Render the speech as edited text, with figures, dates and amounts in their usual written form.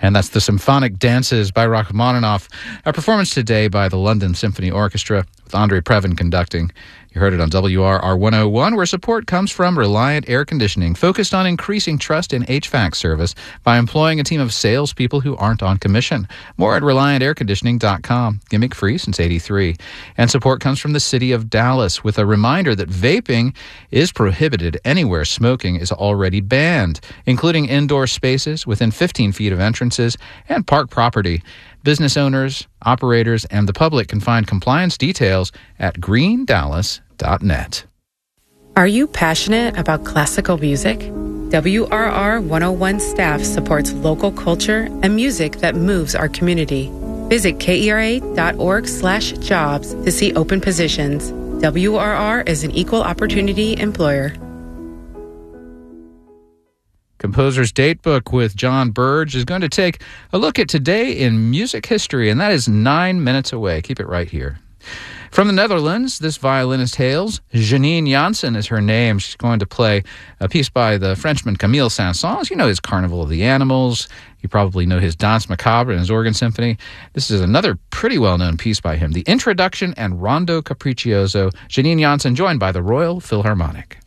And that's the Symphonic Dances by Rachmaninoff, a performance today by the London Symphony Orchestra with Andre Previn conducting. You heard it on WRR 101, where support comes from Reliant Air Conditioning, focused on increasing trust in HVAC service by employing a team of salespeople who aren't on commission. More at ReliantAirConditioning.com. Gimmick free since '83. And support comes from the City of Dallas, with a reminder that vaping is prohibited anywhere smoking is already banned, including indoor spaces within 15 feet of entrances and park property. Business owners, operators, and the public can find compliance details at greendallas.net. Are you passionate about classical music? WRR 101 staff supports local culture and music that moves our community. Visit kera.org/jobs to see open positions. WRR is an equal opportunity employer. Composer's Datebook with John Burge is going to take a look at today in music history, and that is 9 minutes away. Keep it right here. From the Netherlands, this violinist hails. Janine Jansen is her name. She's going to play a piece by the Frenchman Camille Saint-Saëns. You know his Carnival of the Animals. You probably know his Danse Macabre and his Organ Symphony. This is another pretty well-known piece by him, the Introduction and Rondo Capriccioso. Janine Jansen joined by the Royal Philharmonic.